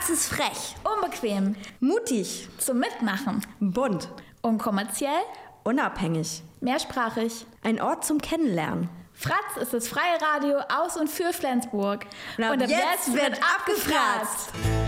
Fratz ist frech, Unbequem, mutig, zum Mitmachen, bunt, unkommerziell, unabhängig, mehrsprachig. ein Ort zum Kennenlernen. Fratz ist das freie Radio aus und für Flensburg. Und ab jetzt wird abgefratzt!